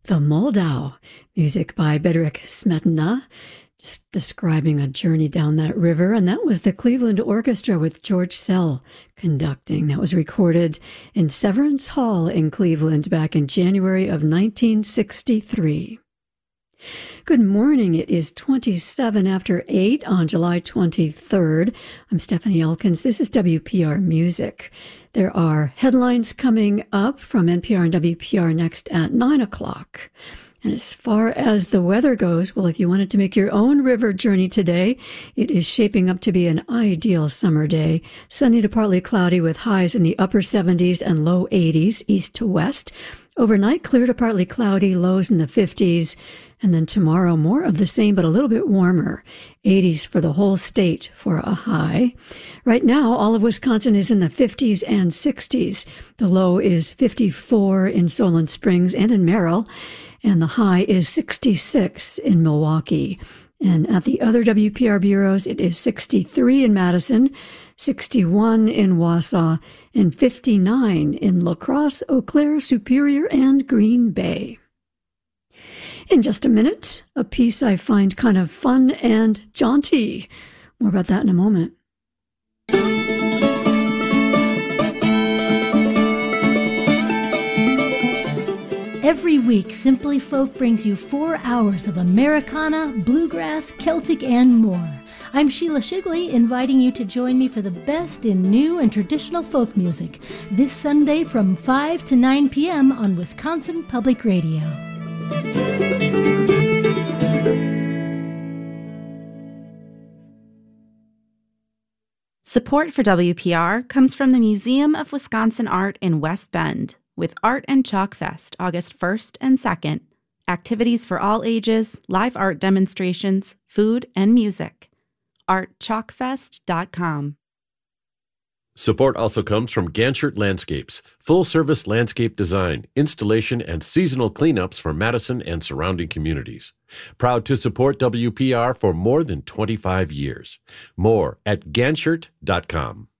The Moldau, music by Bedřich Smetana, just describing a journey down that river. And that was the Cleveland Orchestra with George Szell conducting. That was recorded in Severance Hall in Cleveland back in January of 1963. Good morning. It is 27 after 8 on July 23rd. I'm Stephanie Elkins. This is WPR Music. There are headlines coming up from NPR and WPR next at 9 o'clock. And as far as the weather goes, well, if you wanted to make your own river journey today, it is shaping up to be an ideal summer day. Sunny to partly cloudy with highs in the upper 70s and low 80s, east to west. Overnight, clear to partly cloudy, lows in the 50s. And then tomorrow, more of the same, but a little bit warmer. 80s for the whole state for a high. Right now, all of Wisconsin is in the 50s and 60s. The low is 54 in Solon Springs and in Merrill, and the high is 66 in Milwaukee. And at the other WPR bureaus, it is 63 in Madison, 61 in Wausau, and 59 in La Crosse, Eau Claire, Superior, and Green Bay. In just a minute, a piece I find kind of fun and jaunty. More about that in a moment. Every week, Simply Folk brings you 4 hours of Americana, bluegrass, Celtic, and more. I'm Sheila Shigley, inviting you to join me for the best in new and traditional folk music this Sunday from 5 to 9 p.m. on Wisconsin Public Radio. Support for WPR comes from the Museum of Wisconsin Art in West Bend with Art and Chalk Fest August 1st and 2nd. Activities for all ages, live art demonstrations, food, and music. artchalkfest.com. Support also comes from Ganchert Landscapes, full-service landscape design, installation, and seasonal cleanups for Madison and surrounding communities. Proud to support WPR for more than 25 years. More at Ganchert.com.